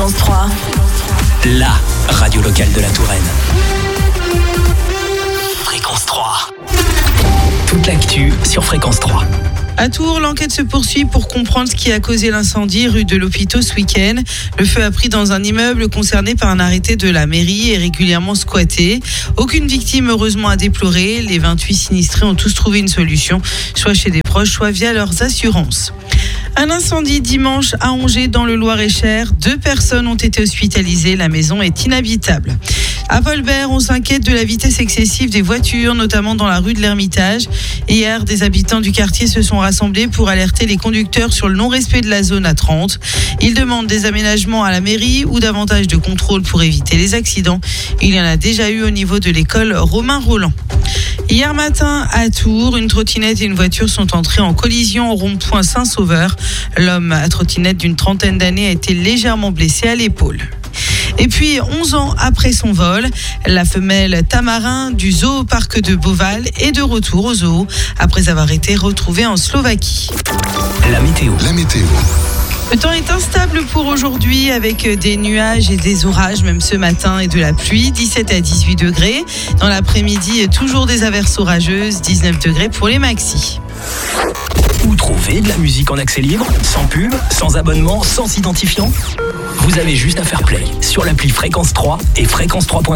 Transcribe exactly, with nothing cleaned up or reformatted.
Fréquence trois. La radio locale de la Touraine. Fréquence trois. Toute l'actu sur Fréquence trois. À Tours, l'enquête se poursuit pour comprendre ce qui a causé l'incendie rue de l'Hôpital ce week-end. Le feu a pris dans un immeuble concerné par un arrêté de la mairie et régulièrement squatté. Aucune victime heureusement à déplorer. Les vingt-huit sinistrés ont tous trouvé une solution, soit chez des proches, soit via leurs assurances. Un incendie dimanche à Angers dans le Loir-et-Cher. Deux personnes ont été hospitalisées. La maison est inhabitable. À Volbert, on s'inquiète de la vitesse excessive des voitures, notamment dans la rue de l'Ermitage. Hier, des habitants du quartier se sont rassemblés pour alerter les conducteurs sur le non-respect de la zone à trente. Ils demandent des aménagements à la mairie ou davantage de contrôle pour éviter les accidents. Il y en a déjà eu au niveau de l'école Romain Roland. Hier matin, à Tours, une trottinette et une voiture sont entrées en collision au rond-point Saint-Sauveur. L'homme à trottinette d'une trentaine d'années a été légèrement blessé à l'épaule. Et puis, onze ans après son vol, la femelle tamarin du zoo parc de Beauval est de retour au zoo après avoir été retrouvée en Slovaquie. La météo. La météo. Le temps est instable pour aujourd'hui avec des nuages et des orages, même ce matin, et de la pluie, dix-sept à dix-huit degrés. Dans l'après-midi, toujours des averses orageuses, dix-neuf degrés pour les maxis. Où trouver de la musique en accès libre, sans pub, sans abonnement, sans identifiant ? Vous avez juste à faire play sur l'appli Fréquence trois et fréquence trois point